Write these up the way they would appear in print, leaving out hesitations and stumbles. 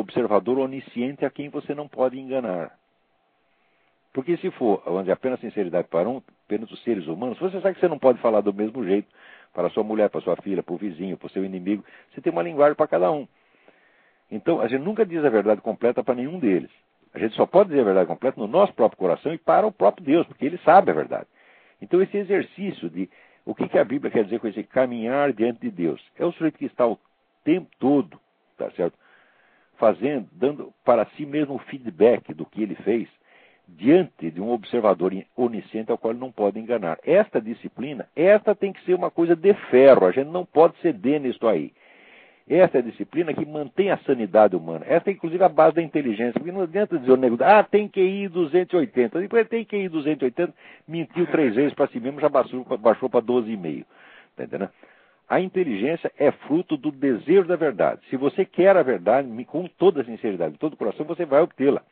observador onisciente a quem você não pode enganar. Porque se for, vamos dizer, apenas sinceridade para apenas os seres humanos, você sabe que você não pode falar do mesmo jeito para a sua mulher, para a sua filha, para o vizinho, para o seu inimigo. Você tem uma linguagem para cada um. Então, a gente nunca diz a verdade completa para nenhum deles. A gente só pode dizer a verdade completa no nosso próprio coração e para o próprio Deus, porque Ele sabe a verdade. Então, esse exercício de o que a Bíblia quer dizer com esse caminhar diante de Deus? É o sujeito que está o tempo todo, tá certo? Dando para si mesmo o feedback do que ele fez, diante de um observador onisciente ao qual ele não pode enganar. Esta disciplina, esta tem que ser uma coisa de ferro, a gente não pode ceder nisso aí. Esta é a disciplina que mantém a sanidade humana. Esta é, inclusive, a base da inteligência. Porque não adianta dizer o negócio, tem QI 280. Depois tem QI 280, mentiu 3 vezes para si mesmo, já baixou para 12,5. Tá entendendo? A inteligência é fruto do desejo da verdade. Se você quer a verdade, com toda a sinceridade, com todo o coração, você vai obtê-la.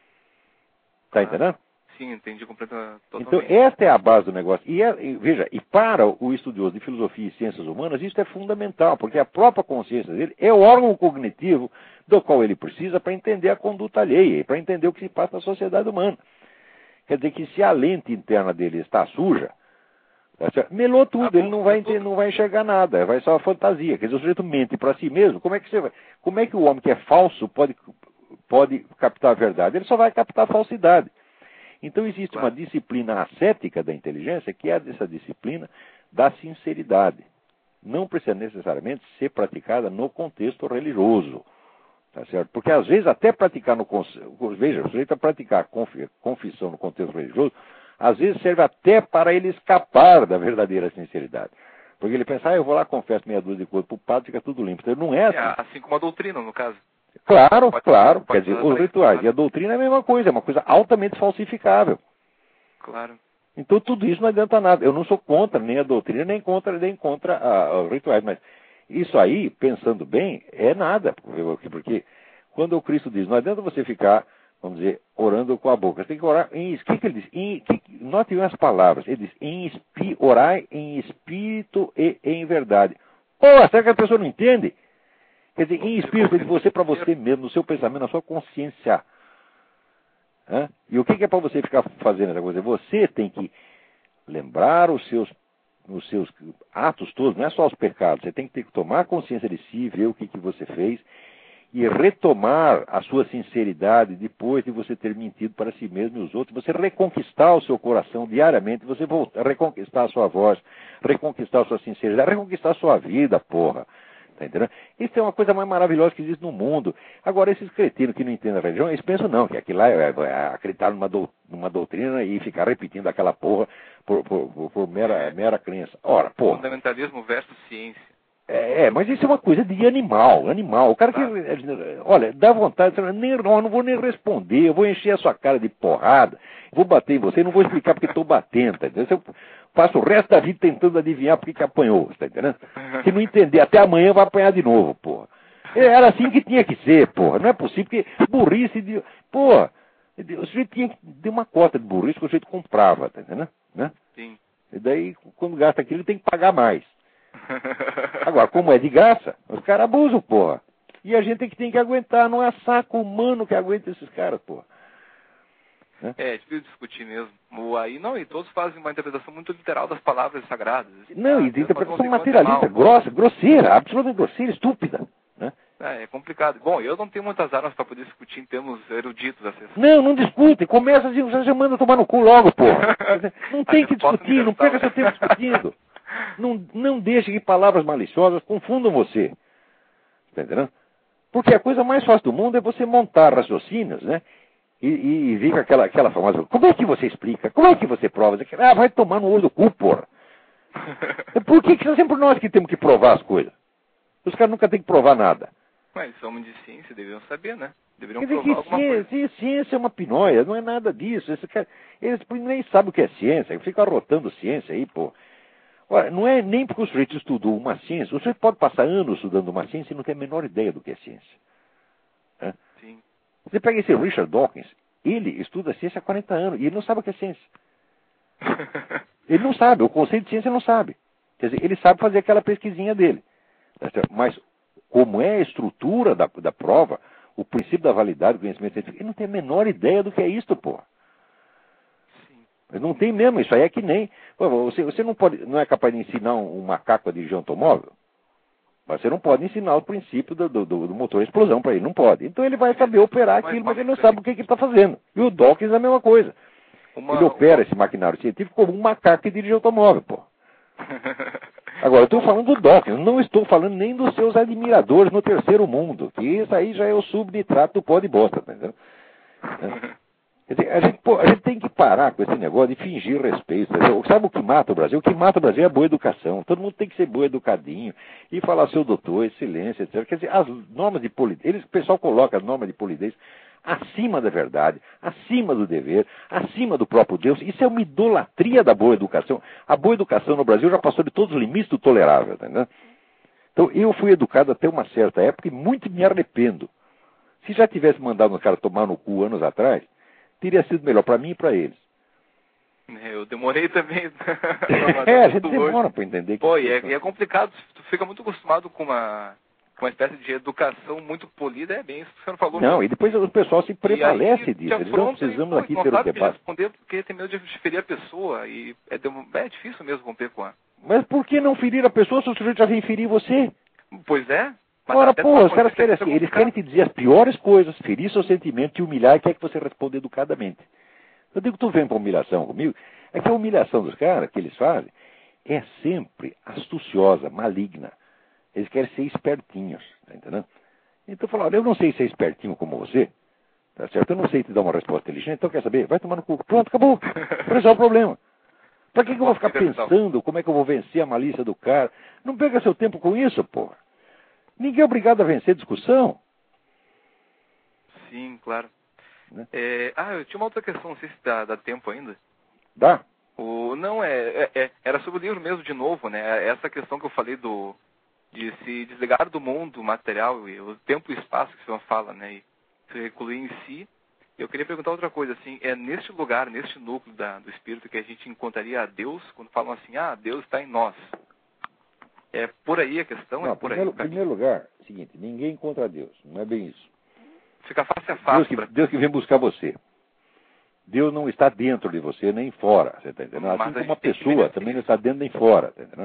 Está entendendo? Sim, entendi completamente. Então, esta é a base do negócio. Veja, e para o estudioso de filosofia e ciências humanas, isso é fundamental, porque a própria consciência dele é o órgão cognitivo do qual ele precisa para entender a conduta alheia e para entender o que se passa na sociedade humana. Quer dizer que se a lente interna dele está suja, melou tudo, ele não vai enxergar nada, vai só fantasia. Quer dizer, o sujeito mente para si mesmo, como é que o homem que é falso pode captar a verdade? Ele só vai captar a falsidade. Então existe uma disciplina ascética da inteligência, que é essa disciplina da sinceridade. Não precisa necessariamente ser praticada no contexto religioso. Tá certo? Porque às vezes até praticar veja, o sujeito a praticar confissão no contexto religioso, às vezes serve até para ele escapar da verdadeira sinceridade. Porque ele pensa, eu vou lá, confesso meia dúzia de coisa para o padre, fica tudo limpo. Então não é assim. Assim como a doutrina, no caso. Claro. Quer dizer, os rituais e a doutrina é a mesma coisa, é uma coisa altamente falsificável. Claro. Então tudo isso não adianta nada. Eu não sou contra nem a doutrina, nem contra os rituais, mas isso aí, pensando bem, é nada. Porque quando o Cristo diz, não adianta você ficar, vamos dizer, orando com a boca. Você tem que orar em... O que ele diz? Note as palavras. Ele diz, orai em espírito e em verdade. Será que a pessoa não entende? Quer dizer, em espírito, de você para você mesmo, no seu pensamento, na sua consciência. E o que é para você ficar fazendo essa coisa? Você tem que lembrar os seus atos todos, não é só os pecados. Você tem que tomar consciência de si, ver o que você fez e retomar a sua sinceridade depois de você ter mentido para si mesmo e os outros. Você reconquistar o seu coração diariamente, você voltar, reconquistar a sua voz, reconquistar a sua sinceridade, reconquistar a sua vida, porra. Tá entendendo? Isso é uma coisa mais maravilhosa que existe no mundo. Agora, esses cretinos que não entendem a religião, eles pensam não, que aquilo lá é acreditar numa doutrina e ficar repetindo aquela porra por mera crença. Ora, porra. Fundamentalismo versus ciência. Mas isso é uma coisa de animal. O cara que, olha, dá vontade, eu não vou nem responder, eu vou encher a sua cara de porrada, vou bater em você, não vou explicar porque estou batendo, tá entendendo? Eu passo o resto da vida tentando adivinhar porque que apanhou, tá entendendo? Se não entender, até amanhã vai apanhar de novo, porra. Era assim que tinha que ser, porra. Não é possível, porque burrice de... Porra, o sujeito tinha que ter uma cota de burrice que o sujeito comprava, tá entendendo? Né? Sim. E daí, quando gasta aquilo, ele tem que pagar mais. Agora, como é de graça, os caras abusam, porra. E a gente tem que aguentar, não é saco humano que aguenta esses caras, porra. É difícil discutir mesmo. E todos fazem uma interpretação muito literal das palavras sagradas. Não, e de interpretação materialista, grosseira, absolutamente grosseira, estúpida. Né? É complicado. Bom, eu não tenho muitas armas para poder discutir em termos eruditos. Assim. Não discute. Começa assim, você já manda tomar no cu logo, porra. Não tem que discutir, não pega seu tempo discutindo. Não deixe que palavras maliciosas confundam você. Está entendendo? Porque a coisa mais fácil do mundo é você montar raciocínios, né? E vir com aquela famosa... Como é que você explica? Como é que você prova? Vai tomar no olho do cu, porra. Por que é sempre nós que temos que provar as coisas? Os caras nunca têm que provar nada. Mas somos de ciência, deveriam saber, né? Deveriam provar alguma coisa. Ciência é uma pinóia, não é nada disso. Eles nem sabem o que é ciência, ficam arrotando ciência aí, pô. Ora, não é nem porque o sujeito estudou uma ciência. O sujeito pode passar anos estudando uma ciência e não ter a menor ideia do que é ciência. Sim. Você pega esse Richard Dawkins, ele estuda ciência há 40 anos e ele não sabe o que é ciência. Ele não sabe, o conceito de ciência ele não sabe. Quer dizer, ele sabe fazer aquela pesquisinha dele. Mas como é a estrutura da prova, o princípio da validade do conhecimento científico. Ele não tem a menor ideia do que é isto, pô. Ele não tem mesmo, isso aí é que nem... Você não é capaz de ensinar um macaco a dirigir um automóvel? Mas você não pode ensinar o princípio do motor a explosão para ele, não pode. Então ele vai saber operar aquilo, mas ele não sabe o que ele está fazendo. E o Dawkins é a mesma coisa. Ele opera esse maquinário científico como um macaco que dirige automóvel, pô. Agora, eu estou falando do Dawkins, não estou falando nem dos seus admiradores no terceiro mundo, que isso aí já é o subnitrato do pó de bosta, tá entendendo? A gente tem que parar com esse negócio de fingir respeito. Sabe o que mata o Brasil? O que mata o Brasil é a boa educação. Todo mundo tem que ser boa educadinho e falar seu doutor, excelência, etc. Quer dizer, as normas de polidez, o pessoal coloca as normas de polidez acima da verdade, acima do dever, acima do próprio Deus. Isso é uma idolatria da boa educação. A boa educação no Brasil já passou de todos os limites do tolerável, tá entendendo? Então, eu fui educado até uma certa época e muito me arrependo. Se já tivesse mandado um cara tomar no cu anos atrás, teria sido melhor para mim e para eles. Eu demorei também. A gente demora para entender. Pô, e é complicado. Tu fica muito acostumado com uma espécie de educação muito polida. É bem isso que você não falou. Não, mesmo. E depois o pessoal se prevalece disso. Eles não precisamos aqui ter o debate. Responder porque tem medo de ferir a pessoa. E é difícil mesmo romper com a... Mas por que não ferir a pessoa se o sujeito já vem ferir você? Pois é. Ora, pô, os caras querem assim, eles querem te dizer as piores coisas, ferir seu sentimento, te humilhar e quer que você responda educadamente. Eu digo que tu vem para humilhação comigo, é que a humilhação dos caras que eles fazem é sempre astuciosa, maligna. Eles querem ser espertinhos, tá entendendo? Então eu falo, olha, eu não sei ser espertinho como você, tá certo? Eu não sei te dar uma resposta inteligente, então quer saber? Vai tomar no cu. Pronto, acabou. Resolve o problema. Pra que eu vou ficar pensando como é que eu vou vencer a malícia do cara? Não perca seu tempo com isso, porra. Ninguém é obrigado a vencer discussão. Sim, claro. Né? Eu tinha uma outra questão, não sei se dá tempo ainda. Dá? Não, era sobre o livro mesmo, de novo, né? Essa questão que eu falei de se desligar do mundo material, e o tempo e espaço que você fala, né? E se recluir em si. Eu queria perguntar outra coisa, assim, é neste lugar, neste núcleo do espírito que a gente encontraria a Deus, quando falam assim, Deus está em nós. É por aí a questão? Não, é por em primeiro lugar, é o seguinte, ninguém encontra Deus, não é bem isso. Fica face a face. Deus que vem buscar você. Deus não está dentro de você, nem fora, você está entendendo? Assim como uma pessoa também não está dentro nem fora, está entendendo?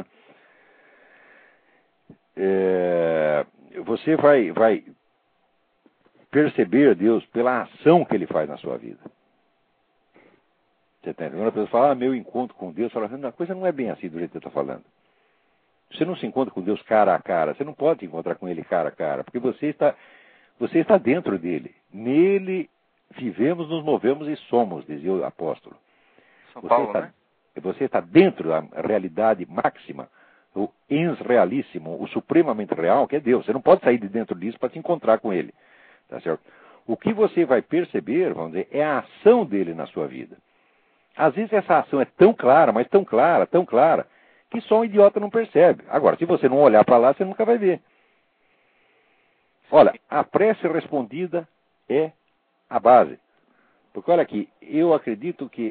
Você vai perceber Deus pela ação que Ele faz na sua vida. Você está entendendo? Quando a pessoa fala, meu encontro com Deus, fala, a coisa não é bem assim do jeito que você está falando. Você não se encontra com Deus cara a cara. Você não pode se encontrar com Ele cara a cara. Porque você está dentro dele. Nele vivemos, nos movemos e somos, dizia o apóstolo. Você está dentro da realidade máxima, o ens realíssimo, o supremamente real, que é Deus. Você não pode sair de dentro disso para se encontrar com Ele. Tá certo? O que você vai perceber, vamos dizer, é a ação dele na sua vida. Às vezes essa ação é tão clara, mas tão clara, que só um idiota não percebe. Agora, se você não olhar para lá, você nunca vai ver. Olha, a prece respondida é a base. Porque, olha aqui, eu acredito que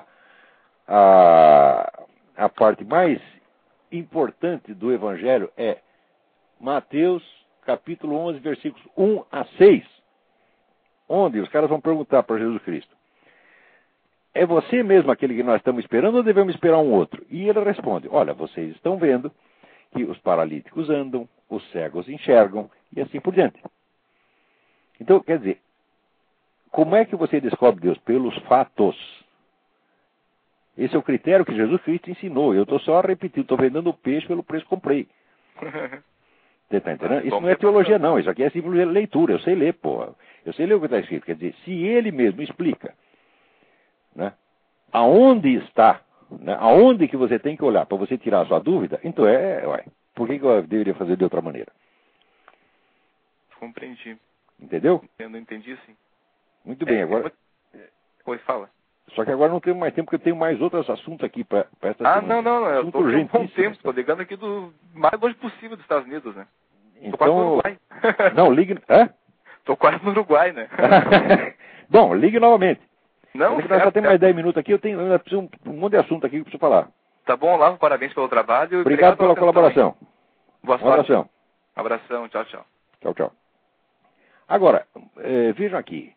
a parte mais importante do Evangelho é Mateus, capítulo 11, versículos 1 a 6, onde os caras vão perguntar para Jesus Cristo, é você mesmo aquele que nós estamos esperando ou devemos esperar um outro? E ele responde, olha, vocês estão vendo que os paralíticos andam, os cegos enxergam e assim por diante. Então, quer dizer, como é que você descobre Deus? Pelos fatos. Esse é o critério que Jesus Cristo ensinou. Eu estou só repetindo, estou vendendo o peixe pelo preço que comprei. Você está entendendo? Isso não é teologia, não. Isso aqui é simplesmente leitura. Eu sei ler, porra. Eu sei ler o que está escrito. Quer dizer, se ele mesmo explica, né, aonde está, né, aonde que você tem que olhar para você tirar a sua dúvida, então por que eu deveria fazer de outra maneira? Compreendi. Entendeu? Entendi, sim. Muito bem, agora... Oi, fala. Só que agora não tenho mais tempo, porque eu tenho mais outros assuntos aqui para esta semana. Não, eu estou com um bom tempo, estou ligando aqui do mais longe possível dos Estados Unidos, né? Então... Tô quase no Uruguai. Não, ligue... Hã? Tô quase no Uruguai, né? Bom, ligue novamente. Não, nós já temos mais 10 minutos aqui, eu ainda preciso um monte de assunto aqui que eu preciso falar. Tá bom, Olavo, parabéns pelo trabalho. Obrigado pela colaboração. Boa sorte. Abração. Abração, tchau, tchau. Tchau, tchau. Agora, vejam aqui.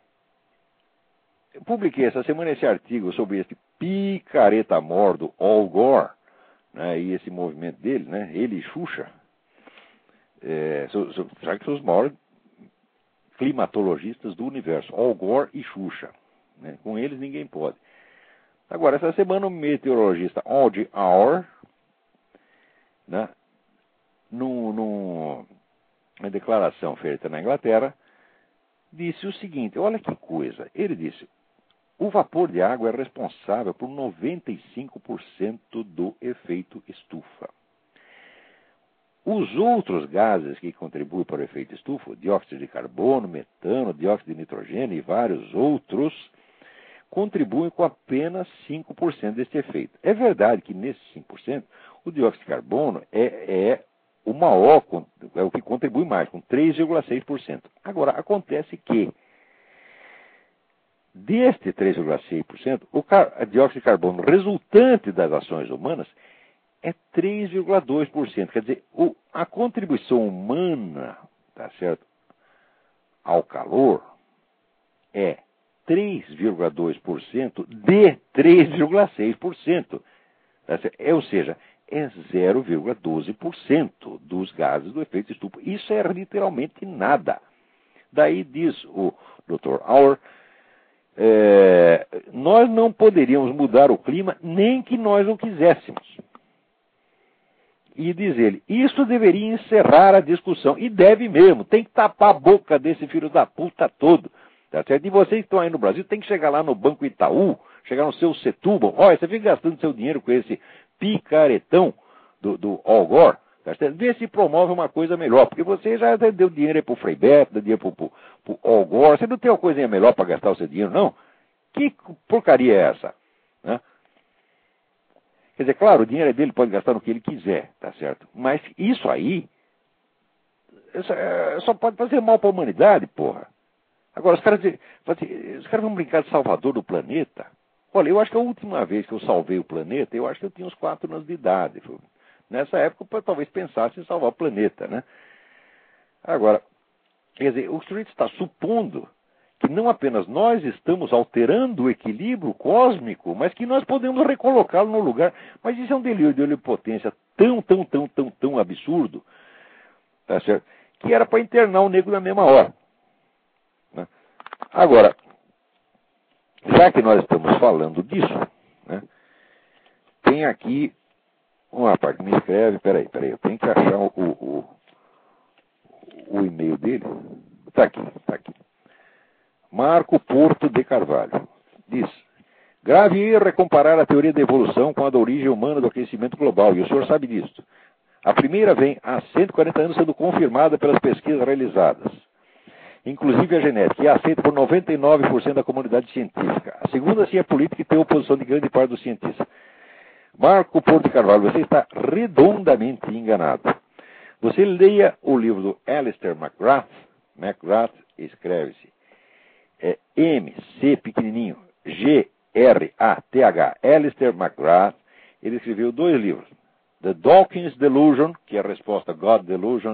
Eu publiquei essa semana esse artigo sobre esse picareta-mor do Al Gore, né, e esse movimento dele, né, ele e Xuxa, já que são os maiores climatologistas do universo, Al Gore e Xuxa. Né, com eles ninguém pode. Agora, essa semana o meteorologista Audie Hour, né, numa declaração feita na Inglaterra, disse o seguinte, olha que coisa, ele disse, o vapor de água é responsável por 95% do efeito estufa. Os outros gases que contribuem para o efeito estufa, dióxido de carbono, metano, dióxido de nitrogênio e vários outros, contribuem com apenas 5% deste efeito. É verdade que nesses 5%, o dióxido de carbono é o maior, é o que contribui mais, com 3,6%. Agora, acontece que deste 3,6%, o dióxido de carbono resultante das ações humanas é 3,2%. Quer dizer, a contribuição humana, tá certo, ao calor é 3,2% de 3,6%. Tá certo? Ou seja, é 0,12% dos gases do efeito estufa. Isso é literalmente nada. Daí diz o Dr. Auer, nós não poderíamos mudar o clima nem que nós o quiséssemos. E diz ele, isso deveria encerrar a discussão. E deve mesmo, tem que tapar a boca desse filho da puta todo. Tá certo? E vocês que estão aí no Brasil, tem que chegar lá no Banco Itaú, chegar no seu Setúbal. Olha, você fica gastando seu dinheiro com esse picaretão do Al Gore. Tá certo? Vê se promove uma coisa melhor, porque você já deu dinheiro aí pro Frei Beto, deu dinheiro pro Al Gore. Você não tem uma coisinha melhor para gastar o seu dinheiro, não? Que porcaria é essa? Né? Quer dizer, claro, o dinheiro é dele, pode gastar no que ele quiser, tá certo? Mas isso aí só pode fazer mal para a humanidade, porra. Agora, os caras vão brincar de salvador do planeta. Olha, eu acho que a última vez que eu salvei o planeta, eu acho que eu tinha uns 4 anos de idade. Nessa época, eu talvez pensasse em salvar o planeta, né? Agora, quer dizer, o sujeito está supondo que não apenas nós estamos alterando o equilíbrio cósmico, mas que nós podemos recolocá-lo no lugar. Mas isso é um delírio de onipotência tão absurdo, tá certo? Que era para internar o negro na mesma hora. Né? Agora, já que nós estamos falando disso, né, tem aqui um rapaz que me escreve, peraí, eu tenho que achar o e-mail dele. Está aqui. Marco Porto de Carvalho. Diz, grave erro é comparar a teoria da evolução com a da origem humana do aquecimento global, e o senhor sabe disso. A primeira vem há 140 anos sendo confirmada pelas pesquisas realizadas, inclusive a genética, e é aceita por 99% da comunidade científica. A segunda, sim, é política e tem oposição de grande parte dos cientistas. Marco Porto de Carvalho, você está redondamente enganado. Você leia o livro do Alistair McGrath. McGrath escreve-se MC pequenininho, G-R-A-T-H. Alistair McGrath, ele escreveu 2 livros. The Dawkins Delusion, que é a resposta a God Delusion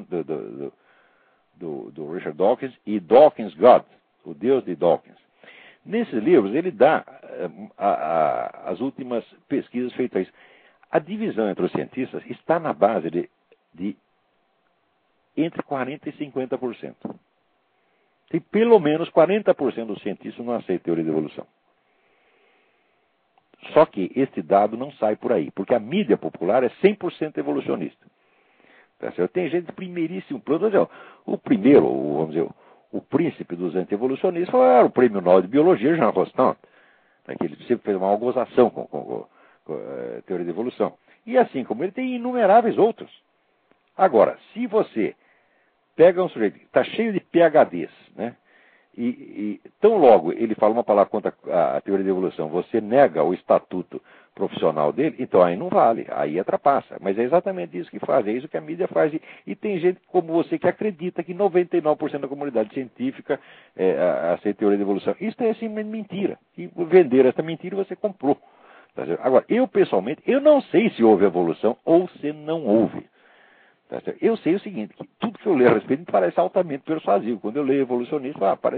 do Richard Dawkins, e Dawkins God, o Deus de Dawkins. Nesses livros, ele dá as últimas pesquisas feitas a isso. A divisão entre os cientistas está na base de entre 40% e 50%. Tem pelo menos 40% dos cientistas não aceitam a teoria da evolução. Só que este dado não sai por aí, porque a mídia popular é 100% evolucionista. Tá certo? Tem gente de primeiríssimo plano. O primeiro, vamos dizer, o príncipe dos anti-evolucionistas foi o prêmio Nobel de Biologia, Jean Rostand, que ele sempre fez uma gozação com a teoria da evolução. E assim como ele tem inumeráveis outros. Agora, se você pega um sujeito que está cheio de PhDs, né? E tão logo ele fala uma palavra contra a teoria da evolução, você nega o estatuto profissional dele, então aí não vale, aí atrapassa. Mas é exatamente isso que faz, é isso que a mídia faz. E tem gente como você que acredita que 99% da comunidade científica aceita a teoria da evolução. Isso é simplesmente mentira. E vender essa mentira você comprou. Tá certo? Agora, eu pessoalmente, eu não sei se houve evolução ou se não houve. Tá certo? Eu sei o seguinte, que tudo que eu leio a respeito me parece altamente persuasivo. Quando eu leio evolucionismo, parece